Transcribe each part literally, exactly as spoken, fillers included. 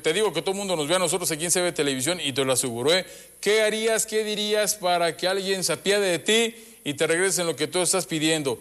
te digo que todo el mundo nos ve a nosotros aquí en C B Televisión y te lo aseguro, ¿eh? ¿Qué harías, qué dirías para que alguien se apiade de ti y te regrese en lo que tú estás pidiendo?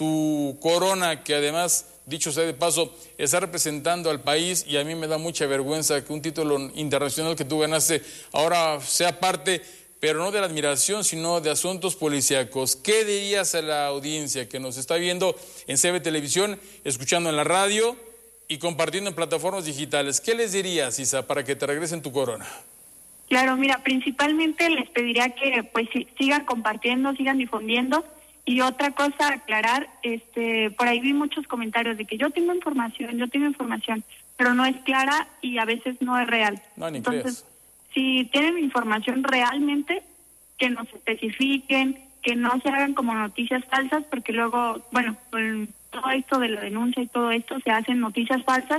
Tu corona, que además, dicho sea de paso, está representando al país, y a mí me da mucha vergüenza que un título internacional que tú ganaste ahora sea parte, pero no de la admiración, sino de asuntos policíacos. ¿Qué dirías a la audiencia que nos está viendo en C B Televisión, escuchando en la radio y compartiendo en plataformas digitales? ¿Qué les dirías, Isa, para que te regresen tu corona? Claro, mira, principalmente les pediría que pues sigan compartiendo, sigan difundiendo. Y otra cosa, aclarar, este, por ahí vi muchos comentarios de que yo tengo información, yo tengo información, pero no es clara y a veces no es real. No, ni Entonces, creas. si tienen información realmente, que nos especifiquen, que no se hagan como noticias falsas, porque luego, bueno, con todo esto de la denuncia y todo esto, se hacen noticias falsas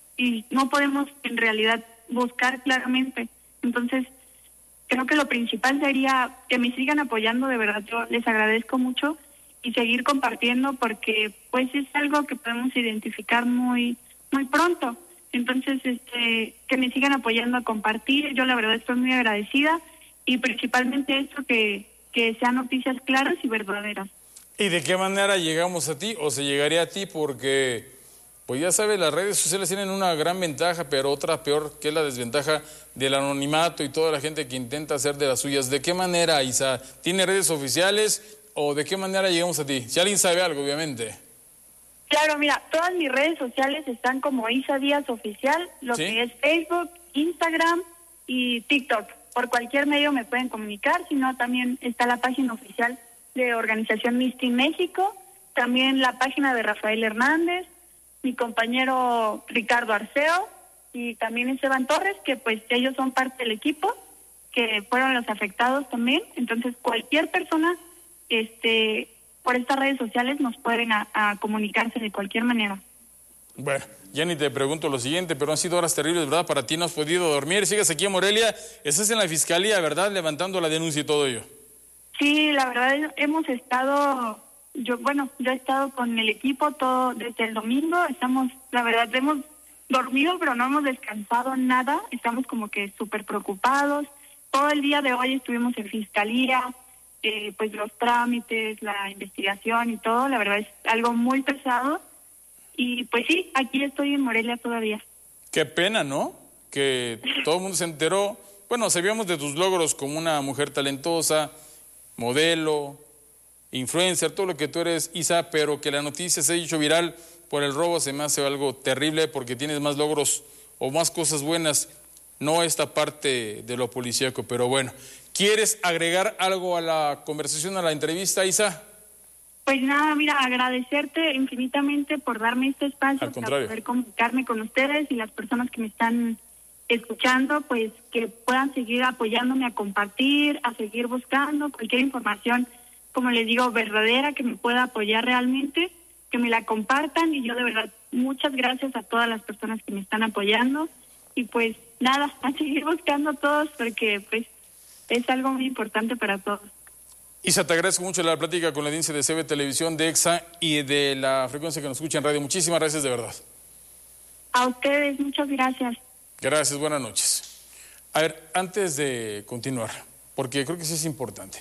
y no podemos en realidad buscar claramente. Entonces, creo que lo principal sería que me sigan apoyando, de verdad, yo les agradezco mucho, y seguir compartiendo porque pues es algo que podemos identificar muy muy pronto. Entonces, este que me sigan apoyando a compartir, yo la verdad estoy muy agradecida, y principalmente esto, que, que sean noticias claras y verdaderas. ¿Y de qué manera llegamos a ti o se llegaría a ti? Porque, pues ya sabes, las redes sociales tienen una gran ventaja, pero otra peor, que es la desventaja del anonimato y toda la gente que intenta hacer de las suyas. ¿De qué manera, Isa? ¿Tiene redes oficiales o de qué manera llegamos a ti? Si alguien sabe algo, obviamente. Claro, mira, todas mis redes sociales están como Isa Díaz Oficial, lo ¿Sí? que es Facebook, Instagram y TikTok. Por cualquier medio me pueden comunicar, sino también está la página oficial de Organización Miss Teen México, también la página de Rafael Hernández, mi compañero Ricardo Arceo y también Esteban Torres, que pues ellos son parte del equipo, que fueron los afectados también. Entonces cualquier persona este por estas redes sociales nos pueden a, a comunicarse de cualquier manera. Bueno, ya ni te pregunto lo siguiente, pero han sido horas terribles, ¿verdad? Para ti no has podido dormir, sigues aquí en Morelia, estás en la fiscalía, ¿verdad? Levantando la denuncia y todo ello. Sí, la verdad hemos estado, yo bueno, yo he estado con el equipo todo desde el domingo, estamos, la verdad hemos dormido, pero no hemos descansado nada, estamos como que súper preocupados. Todo el día de hoy estuvimos en fiscalía, eh, pues los trámites, la investigación y todo, la verdad es algo muy pesado. Y pues sí, aquí estoy en Morelia todavía. Qué pena, ¿no? Que todo el mundo se enteró. Bueno, sabíamos de tus logros como una mujer talentosa, modelo, influencer, todo lo que tú eres, Isa, pero que la noticia se haya hecho viral por el robo se me hace algo terrible, porque tienes más logros o más cosas buenas, no esta parte de lo policíaco. Pero bueno, ¿quieres agregar algo a la conversación, a la entrevista, Isa? Pues nada, mira, agradecerte infinitamente por darme este espacio para poder comunicarme con ustedes y las personas que me están escuchando, pues que puedan seguir apoyándome a compartir, a seguir buscando cualquier información, como les digo, verdadera, que me pueda apoyar realmente, que me la compartan. Y yo de verdad, muchas gracias a todas las personas que me están apoyando, y pues nada, a seguir buscando a todos, porque pues es algo muy importante para todos. Isa, te agradezco mucho la plática con la audiencia de C B Televisión, de EXA y de la frecuencia que nos escucha en radio. Muchísimas gracias, de verdad. A ustedes, muchas gracias. Gracias, buenas noches. A ver, antes de continuar, porque creo que sí es importante.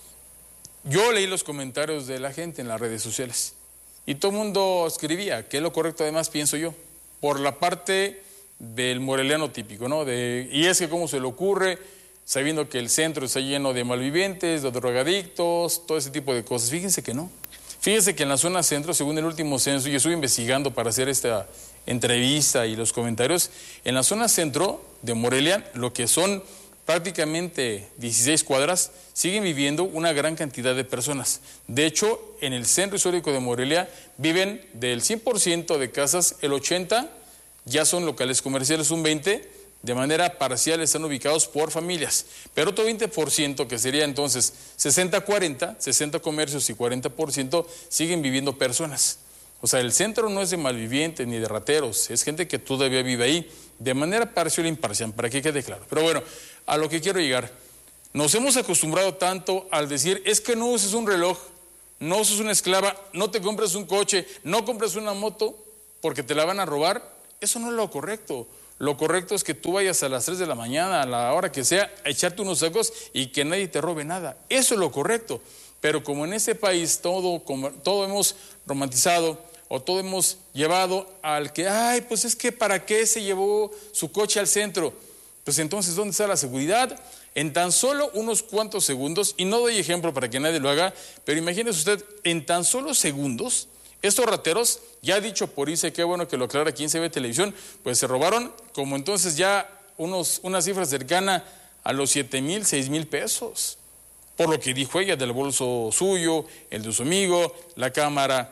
Yo leí los comentarios de la gente en las redes sociales y todo el mundo escribía, que es lo correcto, además pienso yo, por la parte del moreliano típico, ¿no? De, y es que cómo se le ocurre, sabiendo que el centro está lleno de malvivientes, de drogadictos, todo ese tipo de cosas. Fíjense que no. Fíjense que en la zona centro, según el último censo, yo estuve investigando para hacer esta entrevista y los comentarios, en la zona centro de Morelia, lo que son prácticamente dieciséis cuadras, siguen viviendo una gran cantidad de personas. De hecho, en el centro histórico de Morelia viven del cien por ciento de casas, el ochenta por ciento ya son locales comerciales, un veinte por ciento de manera parcial están ubicados por familias, pero otro veinte por ciento, que sería entonces sesenta cuarenta, sesenta comercios y cuarenta por ciento siguen viviendo personas. O sea, el centro no es de malvivientes ni de rateros, es gente que todavía vive ahí, de manera parcial e imparcial, para que quede claro. Pero bueno, a lo que quiero llegar, nos hemos acostumbrado tanto al decir, es que no uses un reloj, no uses una esclava, no te compres un coche, no compres una moto, porque te la van a robar. Eso no es lo correcto. Lo correcto es que tú vayas a las tres de la mañana, a la hora que sea, a echarte unos tacos y que nadie te robe nada. Eso es lo correcto. Pero como en este país todo, como, todo hemos romantizado o todo hemos llevado al que, ay, pues es que ¿para qué se llevó su coche al centro? Pues entonces, ¿dónde está la seguridad? En tan solo unos cuantos segundos, y no doy ejemplo para que nadie lo haga, pero imagínese usted, en tan solo segundos, estos rateros, ya dicho por Ise, qué bueno que lo aclara aquí en C B Televisión, pues se robaron como entonces ya unos, una cifra cercana a los siete mil, seis mil pesos. Por lo que dijo ella, del bolso suyo, el de su amigo, la cámara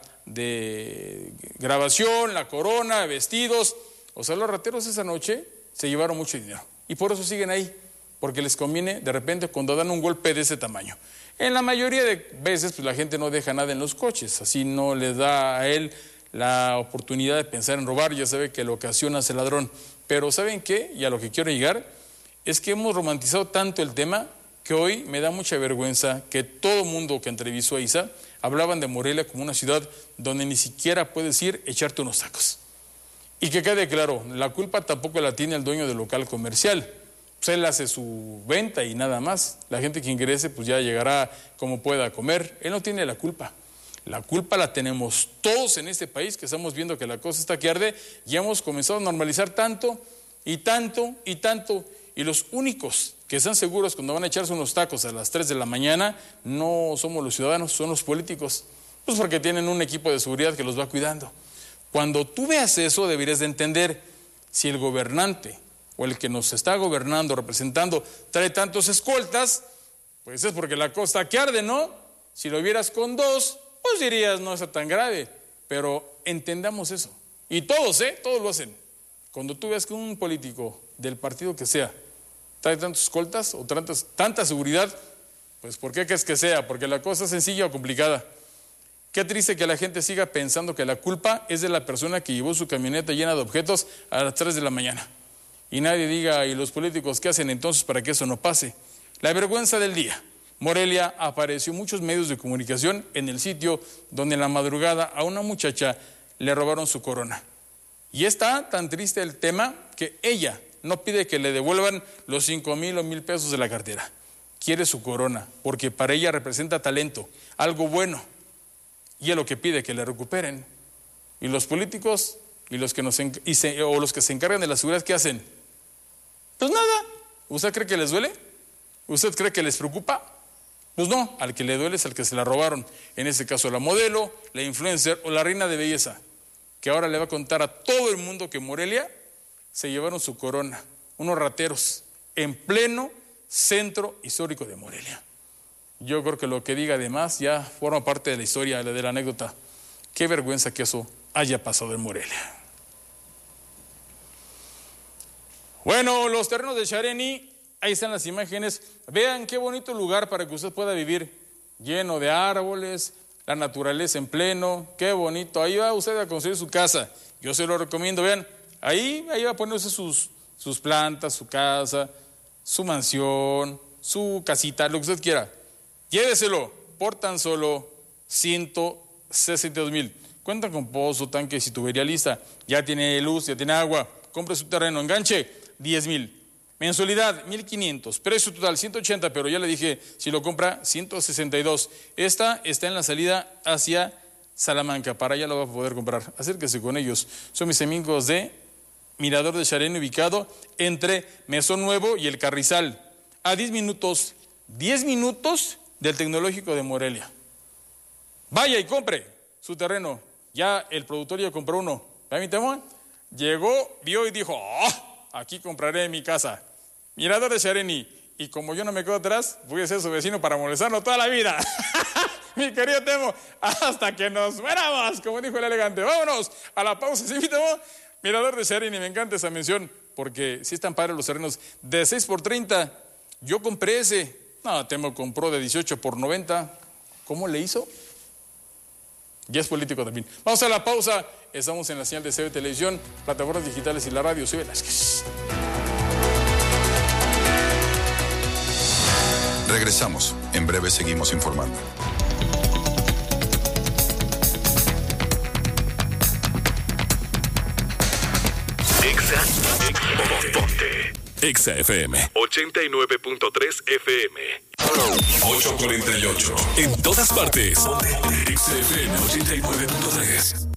de grabación, la corona, vestidos. O sea, los rateros esa noche se llevaron mucho dinero. Y por eso siguen ahí, porque les conviene de repente cuando dan un golpe de ese tamaño. En la mayoría de veces, pues la gente no deja nada en los coches, así no les da a él la oportunidad de pensar en robar, ya sabe que lo ocasiona ese ladrón. Pero ¿saben qué? Y a lo que quiero llegar, es que hemos romantizado tanto el tema que hoy me da mucha vergüenza que todo mundo que entrevistó a Isa hablaban de Morelia como una ciudad donde ni siquiera puedes ir a echarte unos tacos. Y que quede claro, la culpa tampoco la tiene el dueño del local comercial. Pues él hace su venta y nada más. La gente que ingrese pues ya llegará como pueda comer. Él no tiene la culpa. La culpa la tenemos todos en este país, que estamos viendo que la cosa está que arde y hemos comenzado a normalizar tanto y tanto y tanto. Y los únicos que están seguros cuando van a echarse unos tacos a las tres de la mañana no somos los ciudadanos, son los políticos. Pues porque tienen un equipo de seguridad que los va cuidando. Cuando tú veas eso, deberías de entender si el gobernante o el que nos está gobernando, representando, trae tantos escoltas, pues es porque la cosa que arde, ¿no? Si lo vieras con dos, pues dirías, no está tan grave. Pero entendamos eso. Y todos, ¿eh? Todos lo hacen. Cuando tú veas que un político del partido que sea trae tantos escoltas o tantas, tanta seguridad, pues ¿por qué crees que sea? Porque la cosa es sencilla o complicada. Qué triste que la gente siga pensando que la culpa es de la persona que llevó su camioneta llena de objetos a las tres de la mañana. Y nadie diga, ¿y los políticos qué hacen entonces para que eso no pase? La vergüenza del día. Morelia apareció muchos medios de comunicación en el sitio donde en la madrugada a una muchacha le robaron su corona. Y está tan triste el tema que ella no pide que le devuelvan los cinco mil o mil pesos de la cartera. Quiere su corona, porque para ella representa talento, algo bueno. Y es lo que pide, que le recuperen. Y los políticos y los que nos y se, o los que se encargan de la seguridad, ¿qué hacen? Pues nada. ¿Usted cree que les duele? ¿Usted cree que les preocupa? Pues no, al que le duele es al que se la robaron. En este caso la modelo, la influencer o la reina de belleza, que ahora le va a contar a todo el mundo que Morelia se llevaron su corona, unos rateros, en pleno centro histórico de Morelia. Yo creo que lo que diga además ya forma parte de la historia, de la anécdota. Qué vergüenza que eso haya pasado en Morelia. Bueno, los terrenos de Xareni, ahí están las imágenes. Vean qué bonito lugar para que usted pueda vivir, lleno de árboles, la naturaleza en pleno, qué bonito. Ahí va usted a construir su casa. Yo se lo recomiendo, vean, ahí, ahí va a ponerse sus, sus plantas, su casa, su mansión, su casita, lo que usted quiera. Lléveselo por tan solo ciento sesenta y dos mil. Cuentan con pozo, tanques y tubería lista. Ya tiene luz, ya tiene agua. Compre su terreno, enganche, diez mil. Mensualidad, mil quinientos. Precio total, ciento ochenta, pero ya le dije, si lo compra, ciento sesenta y dos. Esta está en la salida hacia Salamanca. Para allá lo va a poder comprar. Acérquese con ellos. Son mis amigos de Mirador de Xareni, ubicado entre Mesón Nuevo y El Carrizal. A diez minutos, diez minutos del Tecnológico de Morelia. Vaya y compre su terreno. Ya el productor ya compró uno. ¿Ve mi temor? Llegó, vio y dijo, oh, aquí compraré mi casa. Mirador de Xareni. Y como yo no me quedo atrás, voy a ser su vecino para molestarlo toda la vida. Mi querido Temo, hasta que nos muéramos, como dijo el elegante. Vámonos a la pausa, ¿sí, mi Temo? Mirador de Xareni, me encanta esa mención, porque sí están padres los terrenos de seis por treinta. Yo compré ese. No, Temo compró de dieciocho por noventa. ¿Cómo le hizo? Ya es político también. Vamos a la pausa. Estamos en la señal de C B Televisión, plataformas digitales y la radio. Soy Velázquez. Regresamos. En breve seguimos informando. Exa Exa F M. ochenta y nueve punto tres F M. ocho cuarenta y ocho. En todas partes. Exa F M ochenta y nueve punto tres.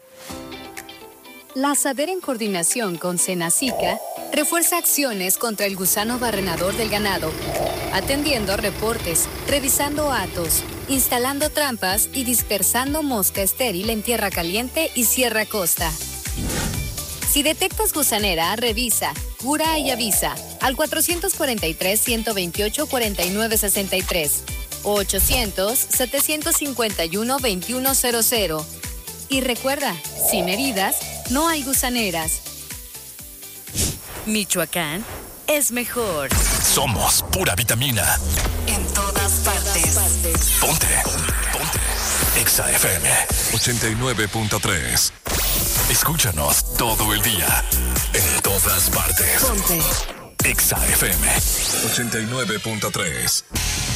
La SADER, en coordinación con Senacica, refuerza acciones contra el gusano barrenador del ganado, atendiendo reportes, revisando atos, instalando trampas y dispersando mosca estéril en tierra caliente y Sierra Costa. Si detectas gusanera, revisa, cura y avisa al cuatro cuatro tres, uno dos ocho, cuatro nueve seis tres o ochocientos, setecientos cincuenta y uno, veintiuno cero cero. Y recuerda, sin heridas, no hay gusaneras. Michoacán es mejor. Somos pura vitamina. En todas partes. Ponte. Ponte. Exa F M ochenta y nueve punto tres. Escúchanos todo el día. En todas partes. Ponte. Exa F M ochenta y nueve punto tres.